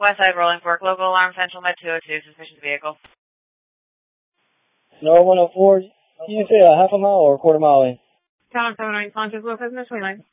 Westside Rolling Fork, local alarm central med 202, suspicious vehicle. No 104, you say a half a mile or a quarter mile in? Town 7 Conscious Locus, Mission Line.